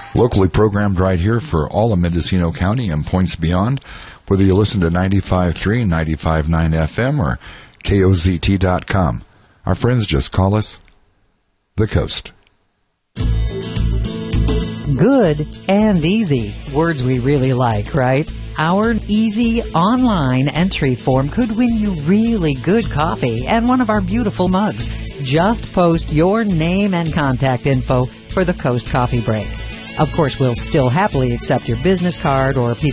Locally programmed right here for all of Mendocino County and points beyond, whether you listen to 95.3, 95.9 FM, or KOZT.com. Our friends just call us The Coast. Good and easy. Words we really like, right? Our easy online entry form could win you really good coffee and one of our beautiful mugs. Just post your name and contact info for the Coast Coffee Break. Of course, we'll still happily accept your business card or a piece